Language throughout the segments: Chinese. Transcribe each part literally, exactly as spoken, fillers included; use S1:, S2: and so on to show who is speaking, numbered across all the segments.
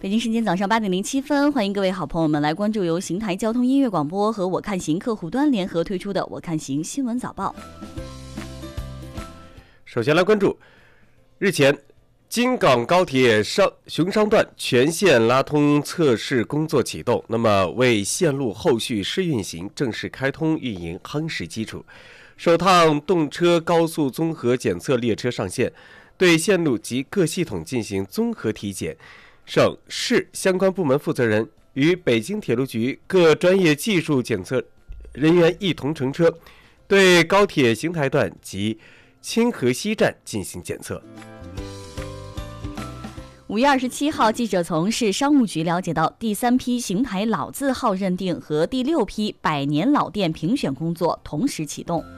S1: 北京时间早上八点零七分，欢迎各位好朋友们来关注由邢台交通音乐广播和我看行客户端联合推出的我看行新闻早报。
S2: 首先来关注，日前京港高铁上熊商段全线拉通测试工作启动，那么为线路后续试运行、正式开通运营夯实基础。首趟动车高速综合检测列车上线，对线路及各系统进行综合体检。省市相关部门负责人与北京铁路局各专业技术检测人员一同乘车，对高铁邢台段及清河西站进行检测。
S1: 五月二十七号，记者从市商务局了解到，第三批邢台老字号认定和第六批百年老店评选工作同时启动。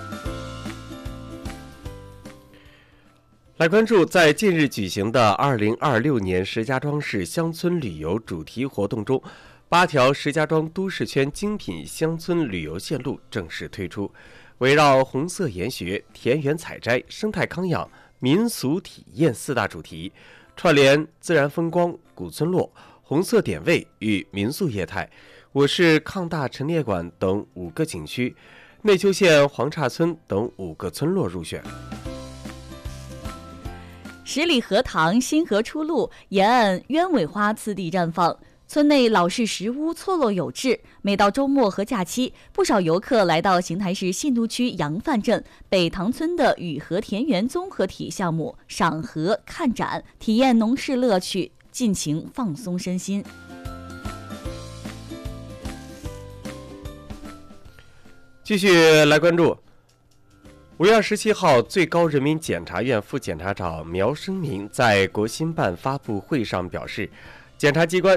S2: 来关注，在近日举行的二零二六年石家庄市乡村旅游主题活动中，八条石家庄都市圈精品乡村旅游线路正式推出，围绕红色研学、田园采摘、生态康养、民俗体验四大主题，串联自然风光、古村落、红色点位与民宿业态，我市抗大陈列馆等五个景区，内丘县黄岔村等五个村落入选。
S1: 十里荷塘新河出路沿岸鸢尾花次第绽放，村内老式石屋错落有致。每到周末和假期，不少游客来到邢台市信都区杨范镇北塘村的雨荷田园综合体项目赏荷看展，体验农事乐趣，尽情放松身心。
S2: 继续来关注，五月二十七号，最高人民检察院副检察长苗生明在国新办发布会上表示，检察机关